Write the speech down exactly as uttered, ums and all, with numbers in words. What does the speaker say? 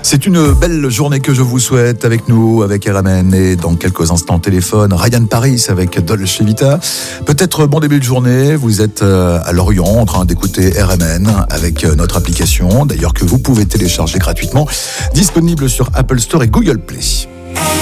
C'est une belle journée que je vous souhaite avec nous, avec R M N, et dans quelques instants téléphone, Ryan Paris avec Dolce Vita. Peut-être bon début de journée, vous êtes à Lorient en train d'écouter R M N avec notre application, d'ailleurs que vous pouvez télécharger gratuitement, disponible sur Apple Store et Google Play.